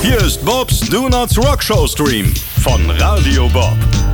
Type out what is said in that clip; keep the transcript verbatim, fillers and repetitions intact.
Hier ist Bobs Donuts Rockshow Stream von Radio Bob.